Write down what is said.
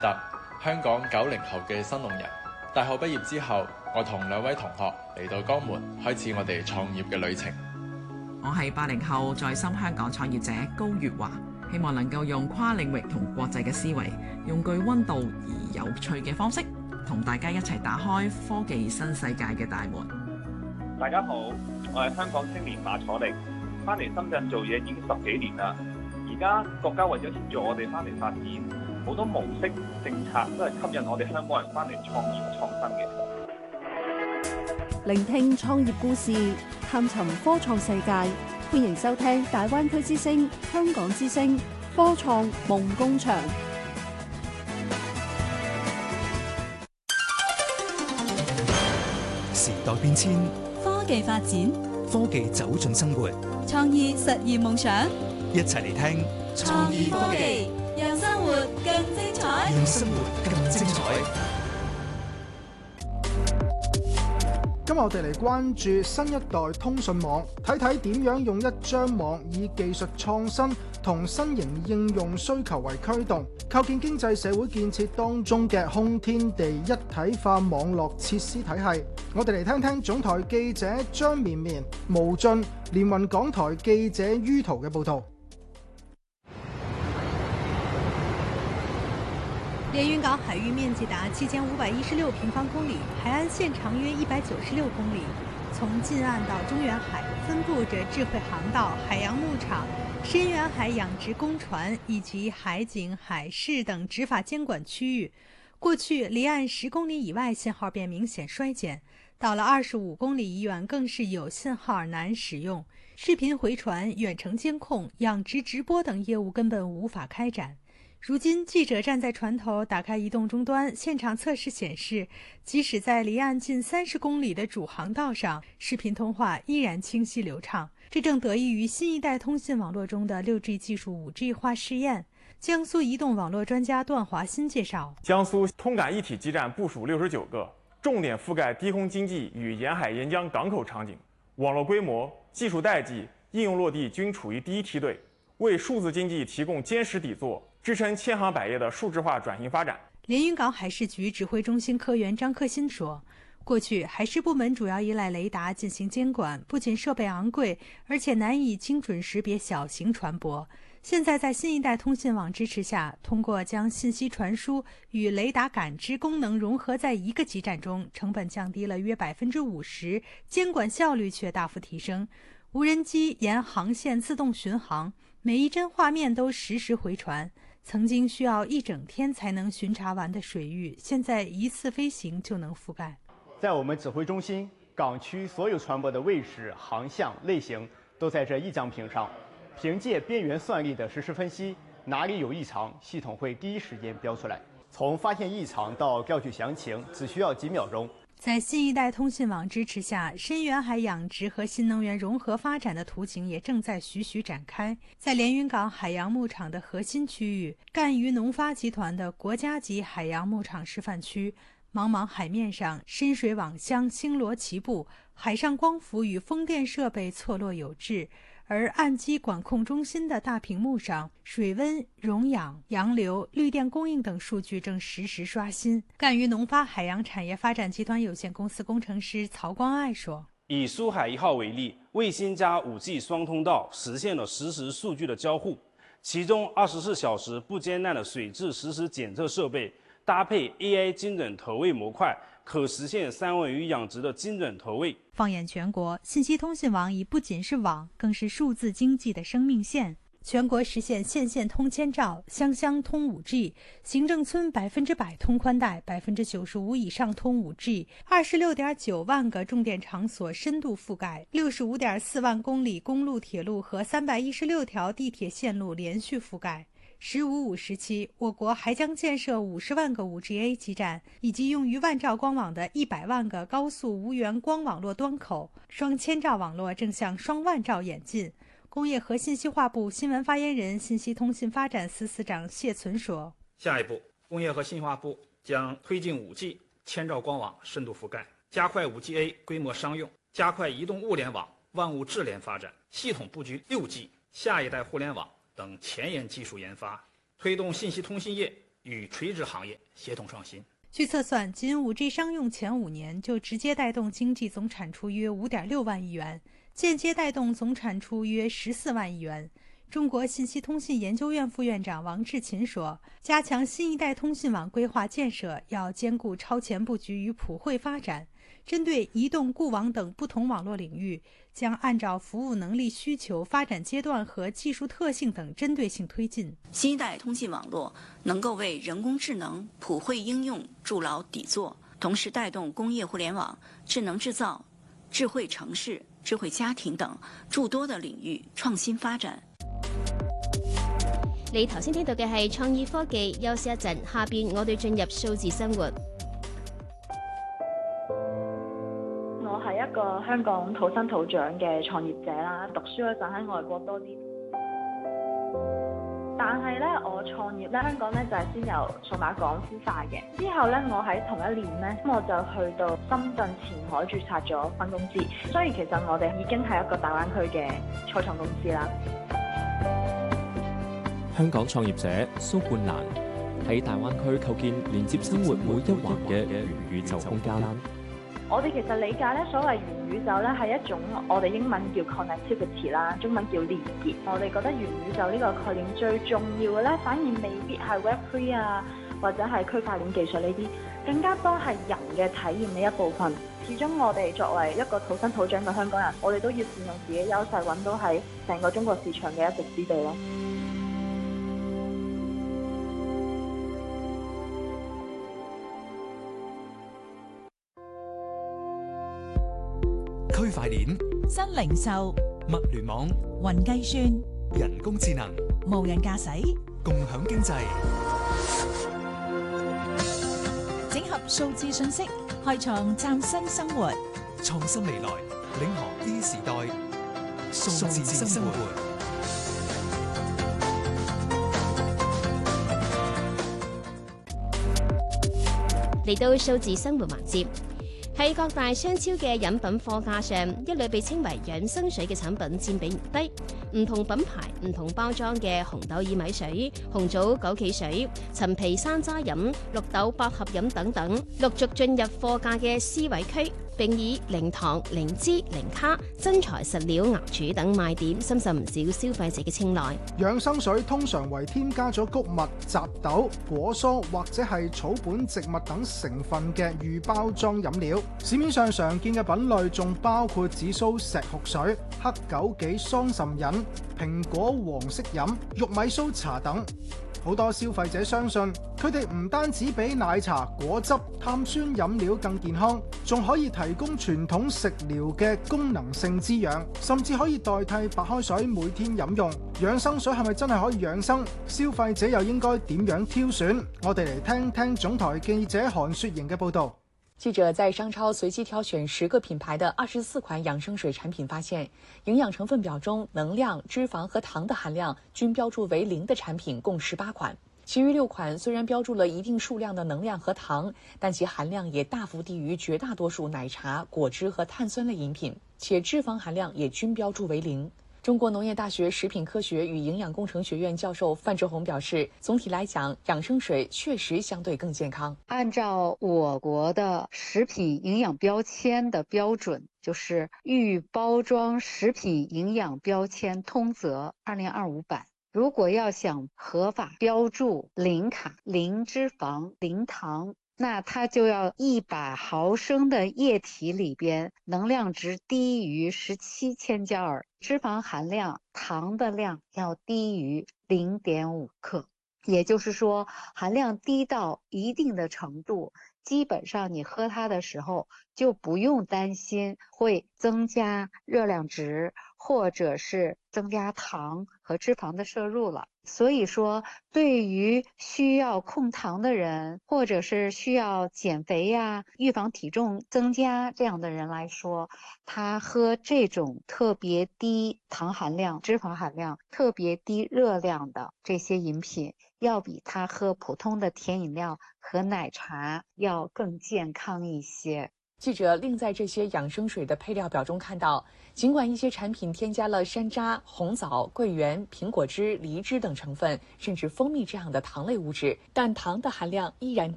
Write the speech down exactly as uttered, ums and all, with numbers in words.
特，香港九零後嘅新農人。大學畢業之後，我同兩位同學嚟到江門，開始我哋創業嘅旅程。 我係八零後在深香港創業者高月華，希望能夠用跨領域同國際嘅思維，用具溫度而有趣嘅方式，同大家一齊打開科技新世界嘅大門。 大家好，我係香港青年馬楚力，翻嚟深圳做嘢已經十幾年啦。而家國家為咗協助我哋翻嚟發展，好多模式政策都係吸引我哋香港人翻嚟創業創新嘅。 聆聽創業故事，探尋科創世界，歡迎收聽大灣區之聲、香港之聲科創夢工場。 時代變遷， 科技發展， 科技走進生活， 創意實現夢想。 一齊嚟聽創意科技，讓生活更精彩， 讓生活更精彩。 今日我哋嚟關注新一代通訊網，睇睇點樣用一張網以技術創新同新型應用需求為驅動，構建經濟社會建設當中嘅空天地一體化網絡設施體系。我哋嚟聽聽總台記者張綿綿、毛俊連雲港台記者于圖嘅報道。 連雲港海域面積達七千五百一十六平方公里，海岸線長約一百九十六公里。從近岸到中遠海，分布着智慧航道、海洋牧場、深遠海養殖公船以及海警、海事等執法監管區域。過去離岸十公里以外信號便明顯衰減，到了二十五公里以遠更是有信號而難使用。視頻回傳、遠程監控、養殖直播等業務根本無法開展。如今，記者站在船頭，打開移動終端，現場測試顯示，即使在離岸近三十公里的主航道上，視頻通話依然清晰流暢。這正得益於新一代通信網絡中的六 G 技術五 G 化試驗。江蘇移動網絡專家段華新介紹， 江蘇通感一體基站部署六十九個，重點覆蓋低空經濟與沿海沿江港口場景，網絡規模、技術代際、應用落地均處於第一梯隊，為數字經濟提供堅實底座，支撐千行百業的數字化轉型發展。 連雲港海事局指揮中心科員張克新說，過去海事部門主要依賴雷達進行監管，不僅設備昂貴，而且難以精準識別小型船舶。現在在新一代通信網支持下，通過將信息傳輸與雷達感知功能融合在一個基站中，成本降低了約百分之五十，監管效率卻大幅提升。無人機沿航線自動巡航，每一幀畫面都實時回傳。曾經需要一整天才能巡查完的水域，現在一次飛行就能覆蓋。 在我們指揮中心，港區所有船舶的位置、航向、類型都在這一張屏上。憑借邊緣算力的實時分析，哪裡有異常，系統會第一時間標出來。從發現異常到調取詳情，只需要幾秒鐘。 在新一代通信網支持下，深遠海養殖和新能源融合發展的圖景也正在徐徐展開。在連雲港海洋牧場的核心區域，贛漁農發集團的國家級海洋牧場示範區，茫茫海面上，深水網箱星羅棋布，海上光伏與風電設備錯落有致。而岸基管控中心的大屏幕上，水溫、溶氧、洋流、綠電供應等數據正實時刷新。贛漁農發海洋產業發展集團有限公司工程師曹光愛說：“ 以蘇海一號為例，衛星加 五 G 雙通道實現了實時數據的交互，其中二十四小時不間斷的水質實時檢測設備，搭配 A I 精準投餵模塊，可實現三文魚養殖的精準投餵。” 放眼全國，信息通信網已不僅是網，更是數字經濟的生命線。全國實現縣縣通千兆，鄉鄉通 五 G， 行政村百分之百通寬帶，百分之九十五以上通 五 G， 二十六點九萬個重點場所深度覆蓋，六十五點四萬公里公路、鐵路和三百一十六條地鐵線路連續覆蓋。十五五時期，我國還將建設五十萬個 五 G A 基站，以及用於萬兆光網的一百萬個高速無源光網絡端口，雙千兆網絡正向雙萬兆演進。工業和信息化部新聞發言人、信息通信發展司司長謝存說：“ 下一步，工業和信息化部將推進 五 G 千兆光網深度覆蓋，加快 五 G A 規模商用，加快移動物聯網萬物智聯發展，系統布局 六 G 下一代互聯網等前沿技術研發，推動信息通信業与垂直行业协同创新。 据测算，仅 五 G 商用前五年就直接带动经济总产出约 五点六万亿元，间接带动总产出约十四万亿元。中国信息通信研究院副院长王志勤说，加强新一代通信网规划建设要兼顾超前布局与普惠发展，针对移动、固网等不同网络领域，将按照服务能力需求、发展阶段和技术特性等针对性推进。 新一代通信网络能够为人工智能普惠应用筑牢底座，同时带動工業互聯網、智能製造、智慧城市、智慧家庭等諸多的領域創新發展。 你頭先聽到嘅係創意科技，休息一陣，下邊我哋進入數字生活。 我係一個香港土生土長嘅創業者啦，讀書嗰陣喺外國多啲。但係咧，我創業咧，香港咧就係先由數碼港孵化嘅。之後咧，我喺同一年咧，我就去到深圳前海註冊咗分公司。所以其實我哋已經係一個大灣區嘅初創公司啦。 香港創業者蘇冠蘭喺大灣區構建連接生活每一環嘅元宇宙空間。 我哋其實理解咧，所謂元宇宙咧係一種我哋英文叫 connectivity 啦，中文叫連結。我哋覺得元宇宙呢個概念最重要嘅咧，反而未必係 Web 三 啊，或者係區塊鏈技術呢啲，更加多係人嘅體驗嘅一部分。始終我哋作為一個土生土長嘅香港人，我哋都要善用自己優勢，揾到喺成個中國市場嘅一席之地咯。 區塊鏈、 新零售、 物聯網、 雲計算、 人工智能、 無人駕駛、 共享經濟， 整合數字信息，開創嶄新生活。 創新未來，領航 D 時代，數字生活。 嚟到數字生活環節。喺各大商超嘅飲品貨架上，一類被稱為養生水嘅產品佔比唔低。唔同品牌、唔同包裝嘅紅豆薏米水、紅棗枸杞水、陳皮山楂飲、綠豆百合飲等等，陸續進入貨架嘅 C 位區，並以零糖、零脂、零卡、真材實料熬煮等賣點，深受唔少消費者嘅青睞。 養生水通常為添加咗穀物、雜豆、果蔬或者係草本植物等成分嘅預包裝飲料。市面上常見嘅品類仲包括紫蘇石斛水、黑枸杞桑葚飲、蘋果黃色飲、玉米蘇茶等。好多消費者相信，佢哋唔單止比奶茶、果汁、碳酸飲料更健康，仲可以提供傳統食療嘅功能性滋養，甚至可以代替白開水每天飲用。養生水係咪真係可以養生？消費者又應該點樣挑選？我哋嚟聽聽總台記者韓雪瑩嘅報導。 記者在商超隨機挑選十個品牌的二十四款養生水產品，發現營養成分表中能量、脂肪和糖的含量均標注為零的產品共十八款，其餘六款雖然標注了一定數量的能量和糖，但其含量也大幅低於絕大多數奶茶、果汁和碳酸類飲品，且脂肪含量也均標注為零。中國農業大學食品科學與營養工程學院教授范志紅表示，總體來講，養生水確實相對更健康。 按照我國的食品營養標籤的標準，就是預包裝食品營養標籤通則二零二五版，如果要想合法標注零卡、零脂肪、零糖，那它就要一百毫升的液體裏邊能量值低於十七千焦耳，脂肪含量、糖的量要低於零點五克。也就是說，含量低到一定的程度，基本上你喝它的時候就不用擔心會增加熱量值，或者是增加糖和脂肪的攝入了。所以說，對於需要控糖的人，或者是需要減肥呀、預防體重增加這樣的人來說，他喝這種特別低糖含量、脂肪含量、特別低熱量的這些飲品，要比他喝普通的甜飲料和奶茶要更健康一些。 记者另在这些养生水的配料表中看到，尽管一些产品添加了山楂、红枣、桂圆、苹果汁、梨汁等成分，甚至蜂蜜这样的糖类物质，但糖的含量依然